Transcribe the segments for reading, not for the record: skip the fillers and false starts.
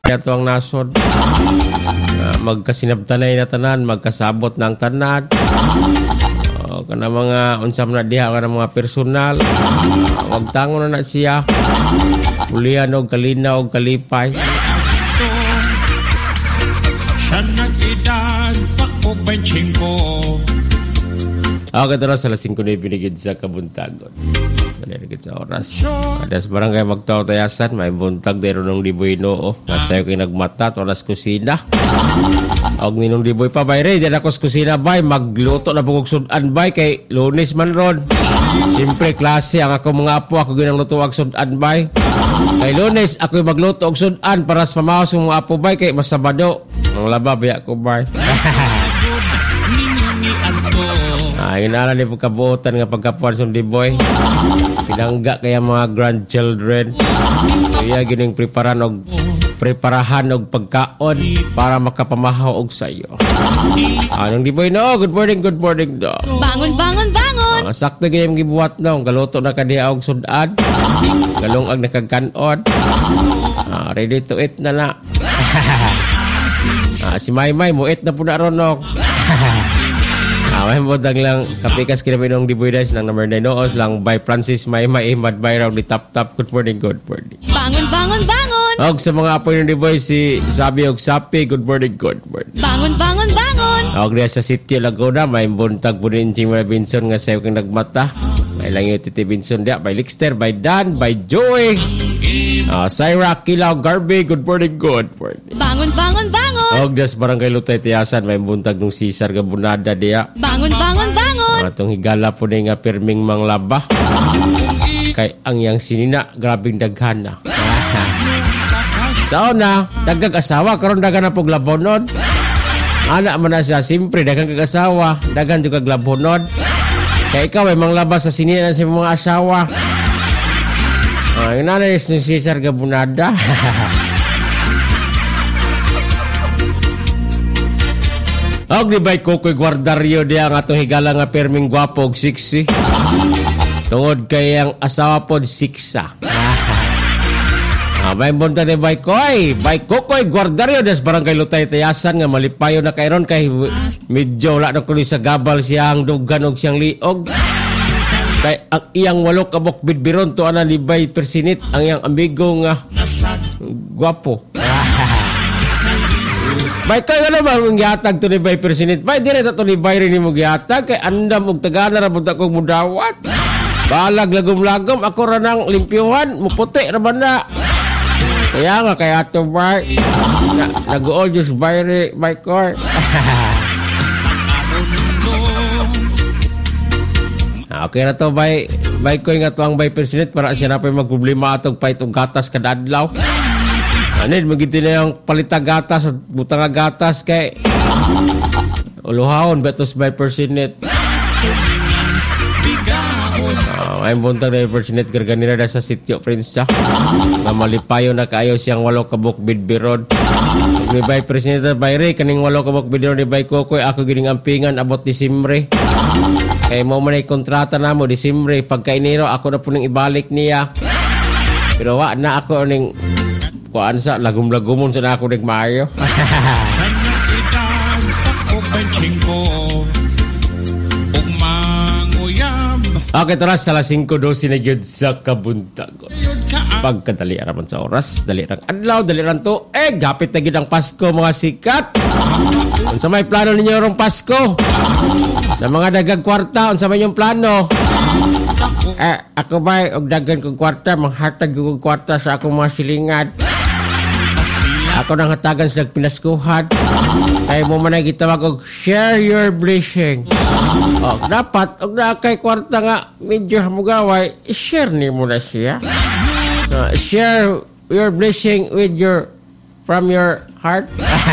Ito ang nasod. Magkasinabtanay na tanan, magkasabot ng tanan. Kana mga unsam na diha kana mga personal. Wag tangon na siya. Ulian og kalinaw og kalipay. Siya nag-edad pa ko benching ko. Ako katara sa lasing ko na ibinigid sa kabuntagon. Manirigid sa oras. Ada sa barangay magtaw-tayasan, may buntag dero ng Diboy Noo. Nasayo kayo nagmata, oras kusina. Og ninong Diboy pa, bay, ready na ko sa kusina, bay. Magluto na pagkog sudan, bay, kay Lunes man ron. Siyempre, klase, ang ako mga apo, ako ginang luto ag sudan, bay. Kay Lunes, ako yung magluto og sudan para sa pamawas ng mga apo, bay, kay masabado. Ang laba, bay, ako, bay. Inala ni pagkabuotan nga pagkapuan sa Diboy. Pinangga kaya mga grandchildren. Kaya gining preparahan og pagkaon para makapamahaw og sayo. Anong Diboy no? Good morning do. Bangon. Sakto gining gibuhat no. Galuto na kadiha og sudan. Galong ag nakagkanon. Ready to eat na. Si Maymay mo eat na po na ron no. May modang lang kapikas kinaminong Diboy Days ng number 9 noos lang by Francis Maymay Imad Bayraw di Tap. Good morning. Bangon. Og sa mga apoy ng Diboy si Sabi og Sapi, good morning. Bangon. Og diya sa City Laguna may buntag po rin si Binson nga sayo kang nagmata. May lang yung Titi Binson diya, by Lixter, by Dan, by Joey. Syra Kilaw Garby, good morning. Bangon. Og diya sa Barangay Lutay Tiyasan may buntag nung Cesar Gabunada diya. Bangon. Atong higala po nga pirming manglaba. Kay ang yang sinina, grabing daghana. Sao na, daghang asawa, karon daghan na pong labonon. Anak man na siya, simpre, daghang kag-asawa, daghan juga labonon. Kay ikaw ay manglaba sa sinina sa mga asawa. Yung nanay ni Cesar Gabunada. Og di ba'y Kukoy Guardario diya nga itong higala nga perming gwapo og siksi. Tungod kay ang asawa po siksa. May bunta ni ba'y Kukoy Guardario des Barangay Lutay Tayasan nga malipayo na kayron kay medyo wala na kuno sa gabal siyang dugan og siyang liog. Kay ang iyang walo kabok bidbiron to ana ni ba'y Persinit ang iyang amigo nga gwapo. Bay kay ano ba mong gihatag to ni Bay Persinit? Bay dire to ni Bay rin mo gihatag kay andam og tagana ra pud ako mudawat. Balag lagom-lagom ako ra nang limpyuhan, muputi ra man na. Kaya nga kay ato Bay. Nag-all just Bay Koy. Okay na to Bay Koy nga to ang Bay Persinit para siya na pa magproblema atong paitong gatas kada adlaw. Anin, magiging na yung palita gatas, butang gatas kay uluhawon, betos by Persinit. Ay buntang na yung Persinit, garganira na sa sityo, Prinsa. Na malipayo na kaayo siyang walo kabuk bidbirod. Ni by Persinit at by Ray, kaning walo kabuk bidbirod ni by Kukoy, ako gining ampingan, abot Disimbre. Kaya mo man ay kontrata na mo, Disimbre, pagkainiro, ako na po nang ibalik niya. Pero wa na ako ning kuan sa lagum-lagumon sa ako ning maayo. Okay, tara sa 5:12 na gyud sa kabuntagon. Pagkadali araman sa oras, dali rang adlaw, dali rang tuig, gapit na gyud ang Pasko mga sikat. Unsa may plano ninyo rong Pasko? Sa mga dagang kwarta, unsa may inyong plano? Ako ba og dagan kong kwarta, manghatag kong kwarta sa akong mga silingan. Ako nang hatagan sa pinaskuhan. Kaya mo man ay gitawag og share your blessing. Dapat, og na kay kwarta nga, medyo hamugaway, share ni mo na siya. Share your blessing from your heart.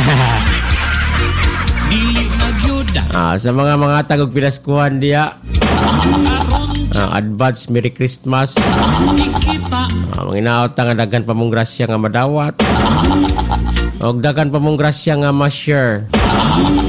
Sa mga tagog pinaskuhan diya. Advance Merry Christmas. Mga inaot nga dagan pa mong grasya nga madawat. Og dagan pa mong grasya nga ma-share.